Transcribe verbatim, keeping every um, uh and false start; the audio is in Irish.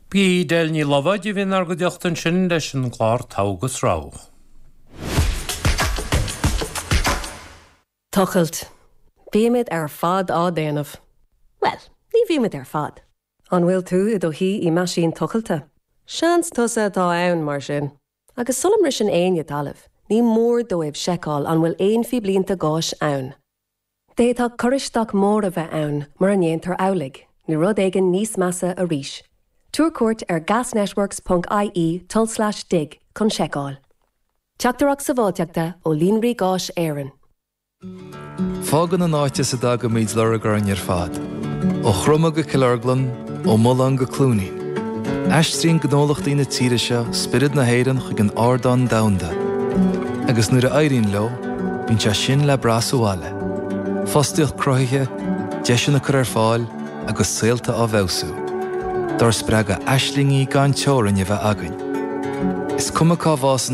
Bí del ní lofad I bhín ar go deochtan sin leis an glár tágus rá. Tuchailt. Bíimiid ar fad á déanamh. Well, ní bhíimiid ar fad. An bhfuil tú I do hí I maisín tuchailte. Seans tusa tá ann mar sin. Agus sulam ris an aine talamh. Ní mór dóibh seicáil an bhfuil éon fi blianta gáis ann. Détá coristeach mór a bheith ann mar an éontar álaigh. Ní rud éigean níos measa a ríis. Túrcuairt ar gasnetworks dot I E tull slash dig chun seicáil. Teachtarach sa bháteachta ó líonraí gáis éireann. Fágan an áite sa dag go míid leragar an ar fad. Ó chroma go Killarglan, ó Mullan go Clúnaí. Aistrín gnólacht ína tíre se, spirid na héirean chuig an ardán damhanda. Agus nuair a éiríonn leo, bíonn se sin le brasúáile. Fostaíocht cruthaithe, deisian na cur ar fáil, agus saolta á bhebhsú. Dar spreaga aislingaí gan teorann a bheith againn. Is cuma cá bhás